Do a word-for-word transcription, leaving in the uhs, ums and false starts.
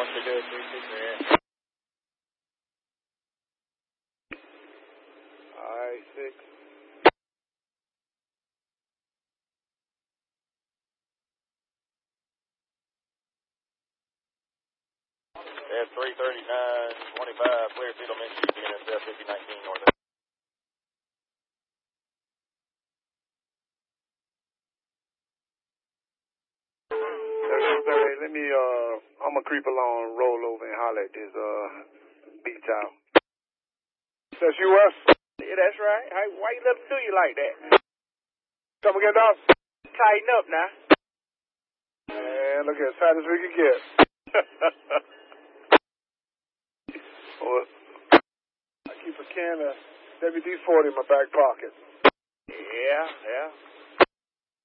one to good, three six red. Alright, six. F three thirty-nine twenty-five, clear Cedar Michigan, D N S F fifty nineteen north. Let me, uh, I'm gonna creep along, roll over, and holler at this, uh, beach out. That's you, us? Yeah, that's right. How, why you let them do you like that? Come again, dog? Tighten up now. Man, look as tight as we can get. Well, I keep a can of W D forty in my back pocket. Yeah, yeah.